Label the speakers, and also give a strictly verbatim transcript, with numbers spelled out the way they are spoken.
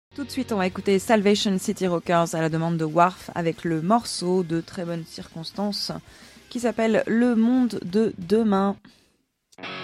Speaker 1: Tout de suite, on va écouter Salvation City Rockers à la demande de Warf avec le morceau de très bonnes circonstances qui s'appelle Le Monde de Demain.